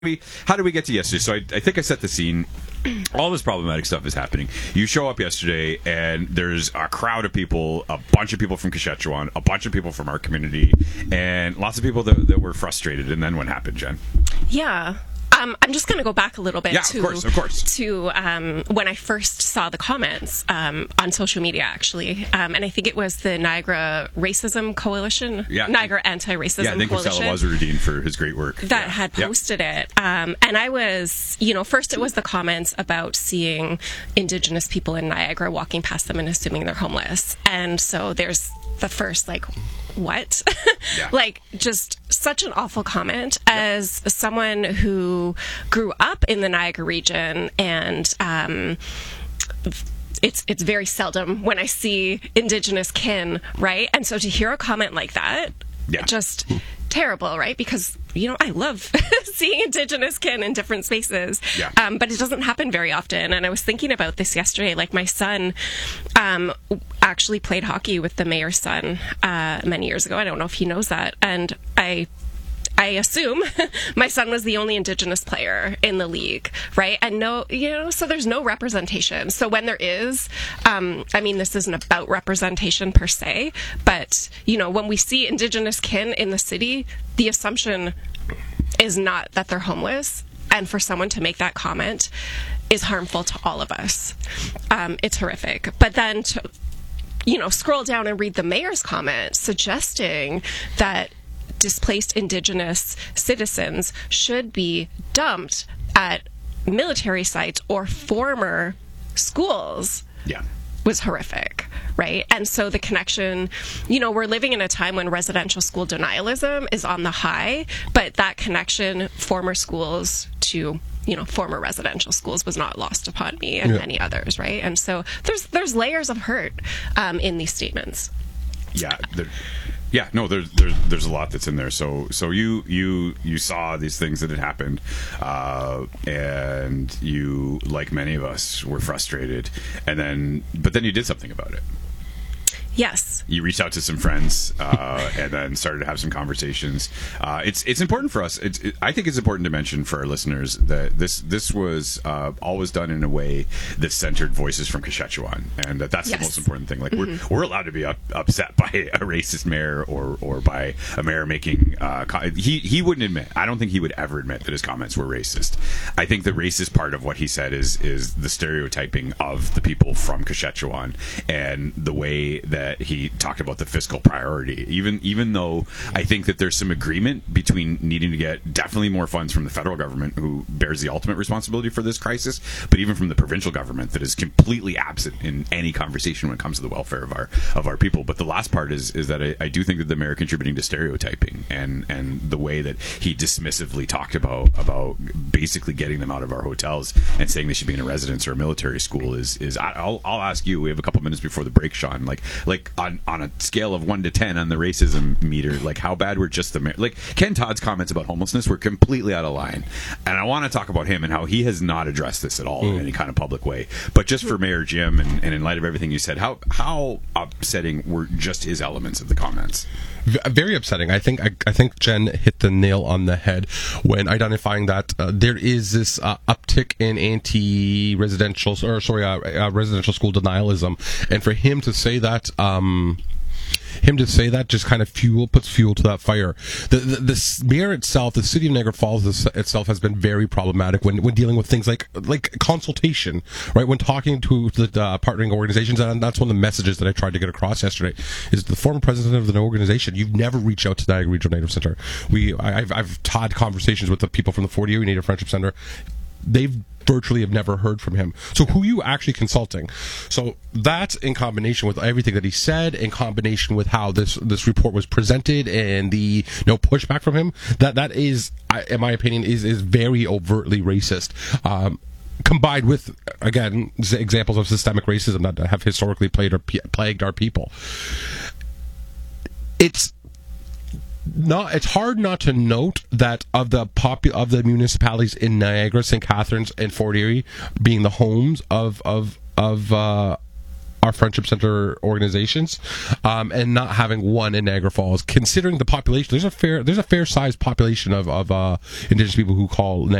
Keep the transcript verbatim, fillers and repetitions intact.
we, how did we get to yesterday? So I, I think I set the scene. All this problematic stuff is happening. You show up yesterday, and there's a crowd of people, a bunch of people from Kashechewan, a bunch of people from our community, and lots of people that, that were frustrated. And then what happened, Jen? Yeah. Um, I'm just going to go back a little bit yeah, to, of course, of course. to um, when I first saw the comments um, on social media, actually. Um, and I think it was the Niagara Racism Coalition, yeah. Niagara Anti-Racism yeah, I think Coalition. Marcella Wazirudin for his great work. That yeah. had posted yeah. it. Um, and I was, you know, first it was the comments about seeing Indigenous people in Niagara walking past them and assuming they're homeless. And so there's the first, like, what? Yeah. Like, just such an awful comment. As yep. someone who grew up in the Niagara region, and um, it's it's very seldom when I see Indigenous kin, right? And so to hear a comment like that, yeah. just terrible, right? Because, you know, I love seeing Indigenous kin in different spaces, yeah. um, but it doesn't happen very often. And I was thinking about this yesterday. Like, my son um, actually played hockey with the mayor's son uh, many years ago. I don't know if he knows that. And I I assume my son was the only Indigenous player in the league, right? And no, you know, so there's no representation. So when there is, um, I mean, this isn't about representation per se, but, you know, when we see Indigenous kin in the city, the assumption is not that they're homeless. And for someone to make that comment is harmful to all of us. Um, it's horrific. But then to, you know, scroll down and read the mayor's comment suggesting that displaced Indigenous citizens should be dumped at military sites or former schools yeah. was horrific, right? And so the connection, you know, we're living in a time when residential school denialism is on the high, but that connection, former schools to, you know, former residential schools, was not lost upon me and yeah. many others, right? And so there's there's layers of hurt um, in these statements. Yeah, yeah, no, there's there's there's a lot that's in there. So so you you you saw these things that had happened, uh, and you, like many of us, were frustrated, and then but then you did something about it. Yes. You reached out to some friends uh, and then started to have some conversations. Uh, it's it's important for us. It's, it, I think it's important to mention for our listeners that this this was uh, always done in a way that centered voices from Kashechewan, and that that's yes. the most important thing. Like mm-hmm. we're we're allowed to be up, upset by a racist mayor or or by a mayor making uh, co- he he wouldn't admit. I don't think he would ever admit that his comments were racist. I think the racist part of what he said is is the stereotyping of the people from Kashechewan and the way that that he talked about the fiscal priority, even even though I think that there's some agreement between needing to get definitely more funds from the federal government, who bears the ultimate responsibility for this crisis, but even from the provincial government, that is completely absent in any conversation when it comes to the welfare of our of our people. But the last part is is that I, I do think that the mayor contributing to stereotyping and and the way that he dismissively talked about about basically getting them out of our hotels and saying they should be in a residence or a military school is is I'll I'll ask you. We have a couple minutes before the break, Sean. Like. Like on, on a scale of one to ten on the racism meter, like how bad were just the mayor? Like Ken Todd's comments about homelessness were completely out of line, and I want to talk about him and how he has not addressed this at all mm. in any kind of public way. But just for Mayor Jim, and, and in light of everything you said, how how upsetting were just his elements of the comments? Very upsetting. I think I, I think Jen hit the nail on the head when identifying that uh, there is this uh, uptick in anti-residential or sorry uh, uh, residential school denialism, and for him to say that. Um, Him to say that just kind of fuel puts fuel to that fire. The, the the mayor itself, the city of Niagara Falls itself, has been very problematic when, when dealing with things like like consultation, right? When talking to the uh, partnering organizations, and that's one of the messages that I tried to get across yesterday. Is the former president of the organization, you've never reached out to Niagara Regional Native Center. We I, I've I've had conversations with the people from the forty area Native Friendship Center. They've virtually have never heard from him. So who are you actually consulting? So that's in combination with everything that he said, in combination with how this this report was presented and the no pushback from him, that that is, in my opinion, is is very overtly racist. Um, combined with, again, examples of systemic racism that have historically played or plagued our people. It's Not, it's hard not to note that of the popu- of the municipalities in Niagara, Saint Catharines, and Fort Erie being the homes of of of uh, our Friendship Center organizations, um, and not having one in Niagara Falls, considering the population. There's a fair there's a fair sized population of of uh, Indigenous people who call